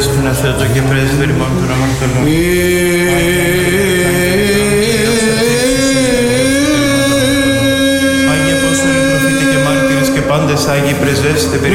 δέσποινα Θεότο και πρέσβερη μόνο των αμαρτωλών. Άγιοι Απόστολοι, προφήτε και μάρτυρες και πάντες Άγιοι πρεσβεύσετε